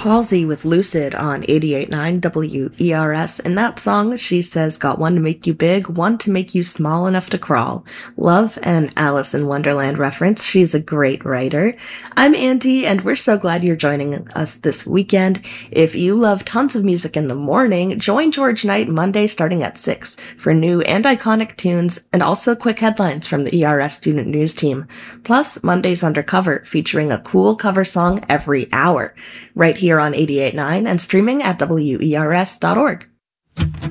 Halsey with Lucid on 88.9 WERS, and that song, she says, got one to make you big, one to make you small enough to crawl. Love an Alice in Wonderland reference. She's a great writer. I'm Andy, and we're so glad you're joining us this weekend. If you love tons of music in the morning, join George Knight Monday starting at 6 for new and iconic tunes, and also quick headlines from the ERS Student News team. Plus, Mondays Undercover, featuring a cool cover song every hour. Right here on 88.9 and streaming at WERS.org.